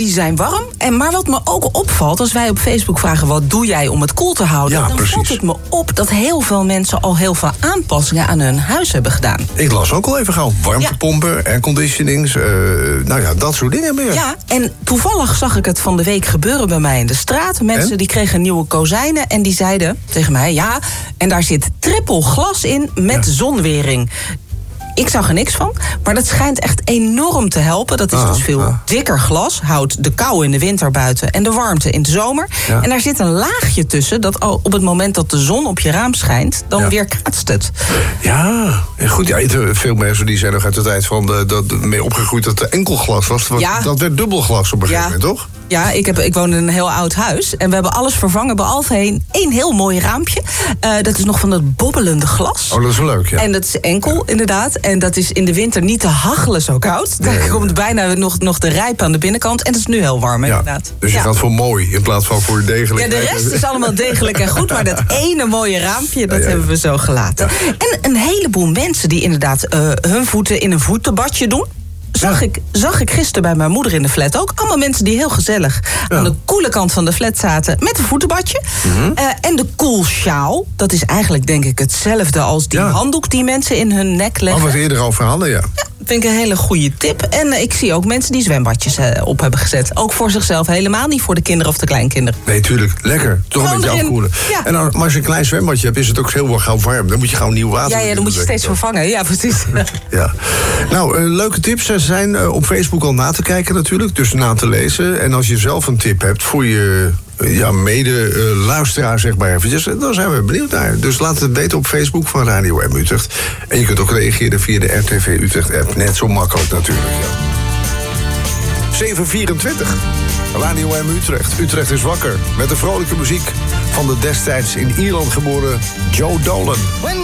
die zijn warm. Maar wat me ook opvalt, als wij op Facebook vragen... wat doe jij om het koel te houden? Ja, dan precies. valt het me op dat heel veel mensen al heel veel aanpassingen aan hun huis hebben gedaan. Ik las ook al even gauw. Warmtepompen, airconditionings, dat soort dingen meer. Ja, en toevallig zag ik het van de week gebeuren bij mij in de straat. Mensen die kregen nieuwe kozijnen en die zeiden tegen mij... ja, en daar zit triple glas in met zonwering. Ik zag er niks van, maar dat schijnt echt enorm te helpen. Dat is dus veel dikker glas, houdt de kou in de winter buiten... en de warmte in de zomer. Ja. En daar zit een laagje tussen dat al op het moment dat de zon op je raam schijnt... dan weer kaatst het. Ja, goed. Ja, veel mensen die zijn nog uit de tijd van mee opgegroeid dat er enkelglas was. Dat werd dubbelglas op een gegeven moment, toch? Ja, ik woon in een heel oud huis. En we hebben alles vervangen, behalve één heel mooi raampje. Dat is nog van dat bobbelende glas. Oh, dat is leuk, ja. En dat is enkel, inderdaad. En dat is in de winter niet te hachelen zo koud. Daar komt bijna nog de rijp aan de binnenkant. En dat is nu heel warm, inderdaad. Dus je gaat voor mooi in plaats van voor degelijk. Ja, de rest is allemaal degelijk en goed. Maar dat ene mooie raampje, dat hebben we zo gelaten. Ja. En een heleboel mensen die inderdaad hun voeten in een voetenbadje doen. Zag ik gisteren bij mijn moeder in de flat ook. Allemaal mensen die heel gezellig aan de koele kant van de flat zaten... met een voetenbadje. En de koelsjaal. Dat is eigenlijk denk ik hetzelfde als die handdoek... die mensen in hun nek leggen. Wat we eerder over hadden, ja. Vind ik een hele goede tip. En ik zie ook mensen die zwembadjes op hebben gezet. Ook voor zichzelf, helemaal niet voor de kinderen of de kleinkinderen. Nee, tuurlijk. Lekker. Toch een beetje afkoelen. Ja. En maar als je een klein zwembadje hebt, is het ook heel gauw warm. Dan moet je gauw nieuw water. Ja, dan moet je steeds vervangen. Ja, precies. Ja. Nou, leuke tips zijn op Facebook al na te kijken natuurlijk. Dus na te lezen. En als je zelf een tip hebt voor je... mede-luisteraar, zeg maar eventjes. Dan zijn we benieuwd naar. Dus laat het weten op Facebook van Radio M Utrecht. En je kunt ook reageren via de RTV Utrecht-app. Net zo makkelijk natuurlijk, ja. 7:24. Radio M Utrecht. Utrecht is wakker. Met de vrolijke muziek van de destijds in Ierland geboren Joe Dolan.